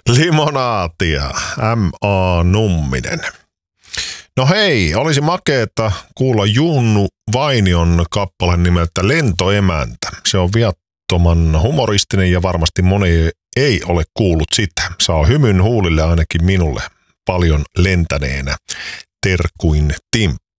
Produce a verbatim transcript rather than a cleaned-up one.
Limonaatia, M A Numminen. No hei, olisi makeeta kuulla Junnu Vainion kappale nimeltä Lentoemäntä. Se on viattoman humoristinen ja varmasti moni ei ole kuullut sitä. Saa hymyn huulille ainakin minulle paljon lentäneenä. Terkkuin Timppu.